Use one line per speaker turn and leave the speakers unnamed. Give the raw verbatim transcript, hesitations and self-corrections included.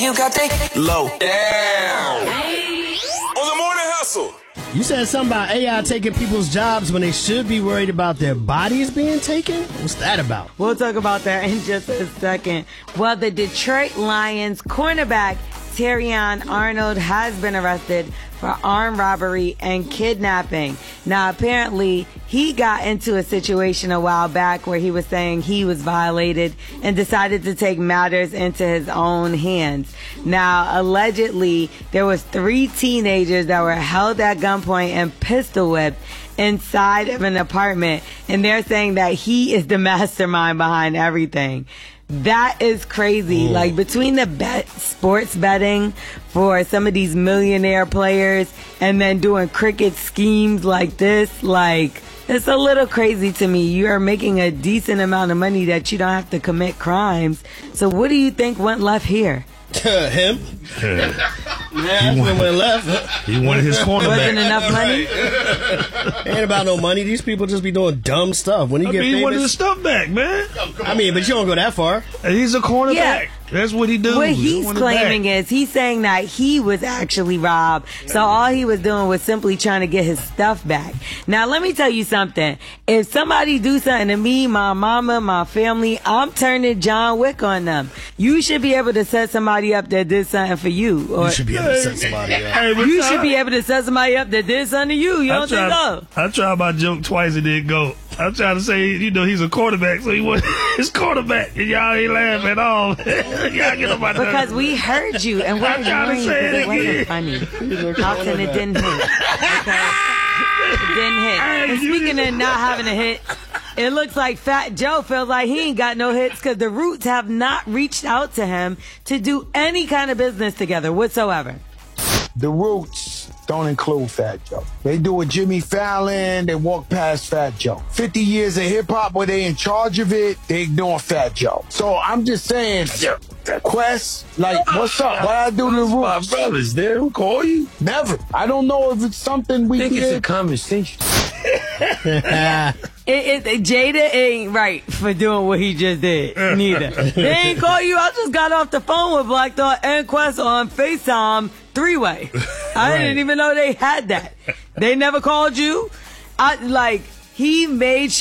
you got that low down.
On the morning hustle.
You said something about A I taking people's jobs when they should be worried about their bodies being taken? What's that about?
We'll talk about that in just a second. Well, the Detroit Lions cornerback Terrion Arnold has been arrested for armed robbery and kidnapping. Now, apparently, he got into a situation a while back where he was saying he was violated and decided to take matters into his own hands. Now, allegedly, there was three teenagers that were held at gunpoint and pistol whipped inside of an apartment, and they're saying that he is the mastermind behind everything. That is crazy. Ooh. Like, between the bet, sports betting for some of these millionaire players and then doing cricket schemes like this, like, it's a little crazy to me. You are making a decent amount of money that you don't have to commit crimes. So what do you think went left here?
Him? Yeah, that's what went left.
He wanted his cornerback.
Wasn't enough money?
Ain't about no money. These people just be doing dumb stuff. When you
I
get
mean,
famous,
he wanted his stuff back, man.
I mean, but you don't go that far.
He's a cornerback.
Yeah.
That's what he do.
What he's claiming is he's saying that he was actually robbed. So all he was doing was simply trying to get his stuff back. Now, let me tell you something. If somebody do something to me, my mama, my family, I'm turning John Wick on them. You should be able to set somebody up that did something for you. Or
you should be able to set somebody up.
Hey,
you should be able to set somebody up that did something to you. You don't think so?
I tried my joke twice and didn't go. I'm trying to say, you know, he's a quarterback, so he was his quarterback, and y'all ain't laughing at all. Y'all get up out there.
Because we heard you, and we're ignoring you because it wasn't funny. Austin, it didn't hit. Okay? It didn't hit. And speaking of not having a hit, it looks like Fat Joe feels like he ain't got no hits because the Roots have not reached out to him to do any kind of business together whatsoever.
The Roots don't include Fat Joe. They do a Jimmy Fallon, they walk past Fat Joe. fifty years of hip-hop where they in charge of it, they ignore Fat Joe. So I'm just saying, Quest, like, what's up? What I do to the Roots?
My brothers, they don't call you?
Never. I don't know if it's something we
I think
did.
it's a conversation.
It, it, Jada ain't right for doing what he just did, neither. They ain't call you. I just got off the phone with Black Thought and Quest on FaceTime three-way. I right. didn't even know they had that. They never called you. I like, he made